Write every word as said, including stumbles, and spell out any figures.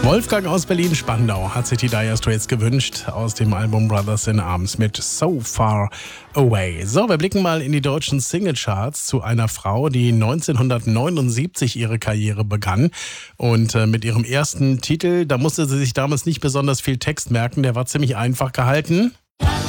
Wolfgang aus Berlin-Spandau hat sich die Dire Straits gewünscht aus dem Album Brothers in Arms mit So Far Away. So, wir blicken mal in die deutschen Singlecharts zu einer Frau, die neunzehnhundertneunundsiebzig ihre Karriere begann. Und äh, mit ihrem ersten Titel, da musste sie sich damals nicht besonders viel Text merken, der war ziemlich einfach gehalten.